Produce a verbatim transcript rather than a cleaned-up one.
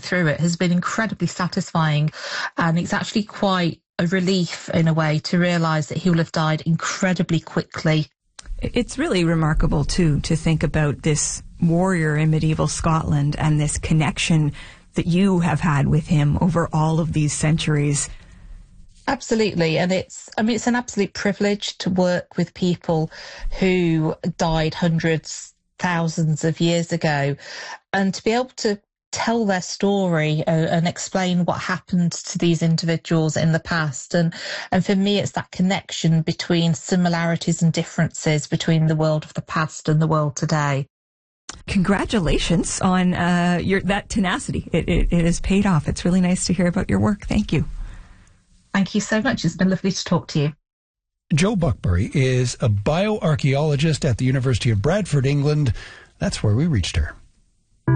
through it has been incredibly satisfying. And it's actually quite a relief in a way to realise that he will have died incredibly quickly. It's really remarkable, too, to think about this warrior in medieval Scotland and this connection that you have had with him over all of these centuries. Absolutely. And it's, I mean, it's an absolute privilege to work with people who died hundreds, thousands of years ago, and to be able to tell their story uh, and explain what happened to these individuals in the past. And, and for me, it's that connection between similarities and differences between the world of the past and the world today. Congratulations on uh, your that tenacity. It, it, it has paid off. It's really nice to hear about your work. Thank you. Thank you so much. It's been lovely to talk to you. Jo Buckbury is a bioarchaeologist at the University of Bradford, England. That's where we reached her.